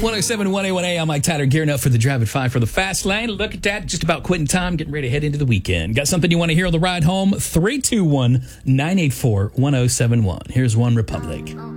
107.1 A1A. I'm Mike Tyler, gearing up for the Drive at 5 for the Fast Lane. Look at that. Just about quitting time, getting ready to head into the weekend. Got something you want to hear on the ride home? 321-984-1071. Here's One Republic.